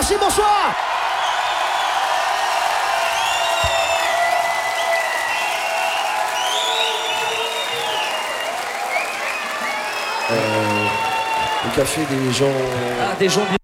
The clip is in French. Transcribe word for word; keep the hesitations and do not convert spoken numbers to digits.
Merci, bonsoir. Euh, le café des gens... Ah, des gens bien.